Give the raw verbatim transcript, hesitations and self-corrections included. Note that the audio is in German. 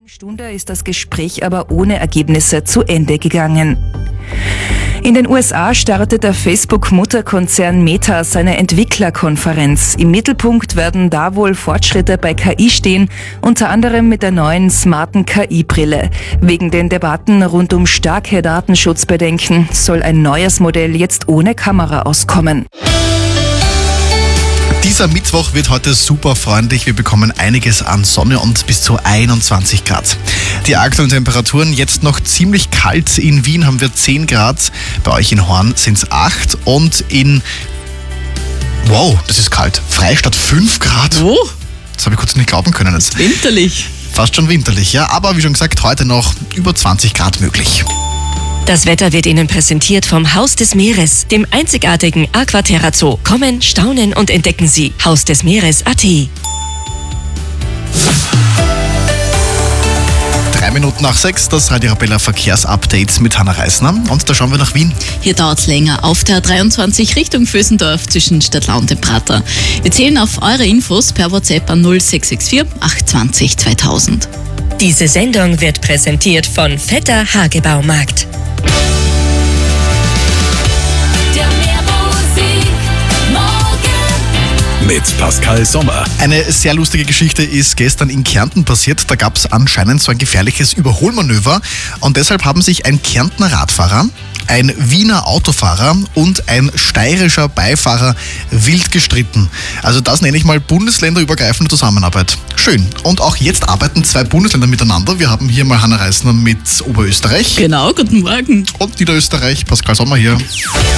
Stunde ist das Gespräch aber ohne Ergebnisse zu Ende gegangen. In den U S A startet der Facebook-Mutterkonzern Meta seine Entwicklerkonferenz. Im Mittelpunkt werden da wohl Fortschritte bei K I stehen, unter anderem mit der neuen smarten K I-Brille. Wegen den Debatten rund um starke Datenschutzbedenken soll ein neues Modell jetzt ohne Kamera auskommen. Dieser Mittwoch wird heute super freundlich. Wir bekommen einiges an Sonne und bis zu einundzwanzig Grad. Die aktuellen Temperaturen jetzt noch ziemlich kalt. In Wien haben wir zehn Grad, bei euch in Horn sind es acht und in, wow, das ist kalt, Freistadt fünf Grad. Oh, Das habe ich kurz nicht glauben können. Jetzt. winterlich. Fast schon winterlich, ja, aber wie schon gesagt, heute noch über zwanzig Grad möglich. Das Wetter wird Ihnen präsentiert vom Haus des Meeres, dem einzigartigen Aquaterra Zoo. Kommen, staunen und entdecken Sie Haus des Meeres Punkt a t. Drei Minuten nach sechs, das Radio Arabella Verkehrsupdate mit Hanna Reisner. Und da schauen wir nach Wien. Hier dauert es länger auf der A dreiundzwanzig Richtung Vösendorf zwischen Stadtlau und dem Prater. Wir zählen auf eure Infos per WhatsApp an null sechs sechs vier acht zwei null zweitausend. Diese Sendung wird präsentiert von Vetter Hagebaumarkt. Mit Pascal Sommer. Eine sehr lustige Geschichte ist gestern in Kärnten passiert. Da gab es anscheinend so ein gefährliches Überholmanöver und deshalb haben sich ein Kärntner Radfahrer, ein Wiener Autofahrer und ein steirischer Beifahrer wild gestritten. Also das nenne ich mal bundesländerübergreifende Zusammenarbeit. Schön. Und auch jetzt arbeiten zwei Bundesländer miteinander. Wir haben hier mal Hanna Reisner mit Oberösterreich Genau, guten Morgen. und Niederösterreich, Pascal Sommer hier.